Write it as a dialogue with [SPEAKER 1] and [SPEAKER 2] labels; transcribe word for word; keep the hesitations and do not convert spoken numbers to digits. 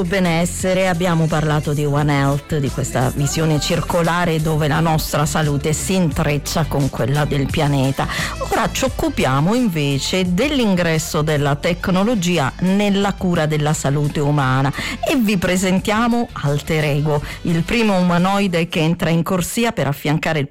[SPEAKER 1] Benessere, abbiamo parlato di One Health, di questa visione circolare dove la nostra salute si intreccia con quella del pianeta. Ora ci occupiamo invece dell'ingresso della tecnologia nella cura della salute umana e vi presentiamo Alter Ego, il primo umanoide che entra in corsia per affiancare il